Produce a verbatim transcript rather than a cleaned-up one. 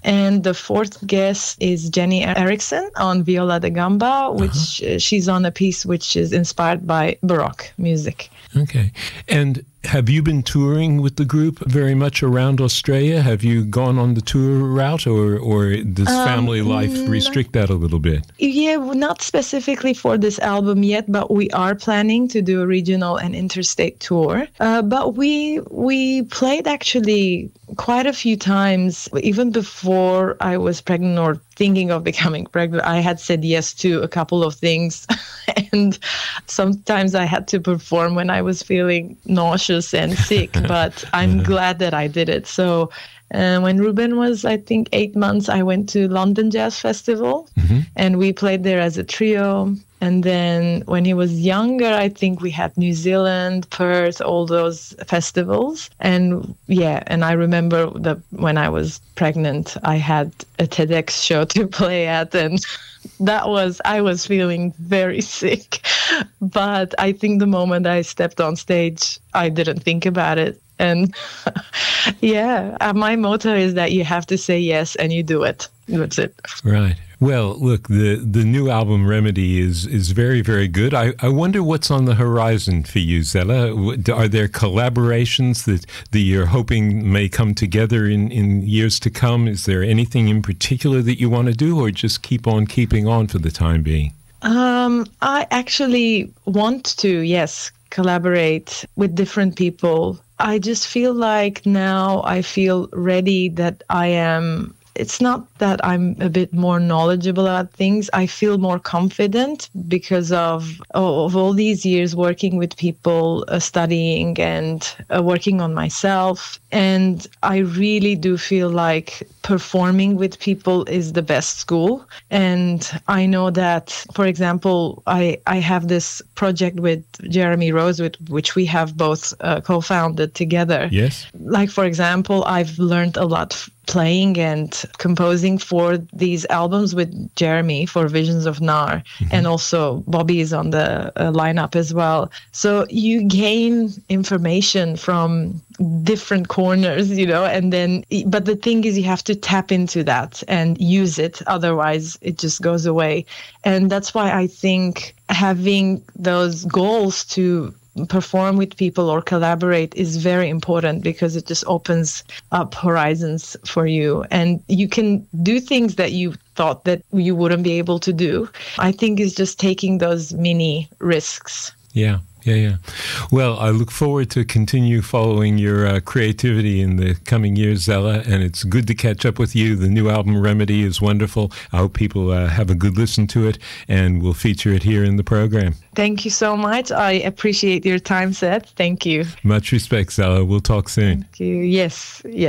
And the fourth guest is Jenny Erickson on viola da gamba, which uh-huh. she's on a piece which is inspired by Baroque music. Okay. And have you been touring with the group very much around Australia? Have you gone on the tour route, or, or does family um, life restrict that a little bit? Yeah, not specifically for this album yet, but we are planning to do a regional and interstate tour. Uh, but we we played actually quite a few times, even before I was pregnant or thinking of becoming pregnant. I had said yes to a couple of things, and sometimes I had to perform when I was feeling nauseous and sick, but I'm glad that I did it. So uh, when Ruben was, I think, eight months, I went to London Jazz Festival, mm-hmm. and we played there as a trio. And then when he was younger, I think we had New Zealand, Perth, all those festivals. And yeah, and I remember that when I was pregnant, I had a TEDx show to play at, and that was, I was feeling very sick. But I think the moment I stepped on stage, I didn't think about it. And yeah, uh, my motto is that you have to say yes and you do it. That's it. Right. Well, look, the, the new album Remedy is, is very, very good. I, I wonder what's on the horizon for you, Zella. Are there collaborations that, that you're hoping may come together in, in years to come? Is there anything in particular that you want to do, or just keep on keeping on for the time being? Um, I actually want to, yes, collaborate with different people. I just feel like now I feel ready that I am... It's not that I'm a bit more knowledgeable about things. I feel more confident because of, of all these years working with people, uh, studying and uh, working on myself. And I really do feel like performing with people is the best school. And I know that, for example, I, I have this project with Jeremy Rose, with which we have both uh, co-founded together. Yes. Like, for example, I've learned a lot playing and composing for these albums with Jeremy for Visions of Nar, mm-hmm. and also Bobby is on the uh, lineup as well. So you gain information from different corners, you know, and then, but the thing is you have to tap into that and use it. Otherwise it just goes away. And that's why I think having those goals to perform with people or collaborate is very important, because it just opens up horizons for you, and you can do things that you thought that you wouldn't be able to do. I think it's just taking those mini risks. Yeah. Yeah, yeah. Well, I look forward to continue following your uh, creativity in the coming years, Zella, and it's good to catch up with you. The new album, Remedy, is wonderful. I hope people uh, have a good listen to it, and we'll feature it here in the program. Thank you so much. I appreciate your time, Seth. Thank you. Much respect, Zella. We'll talk soon. Thank you. Yes, yes.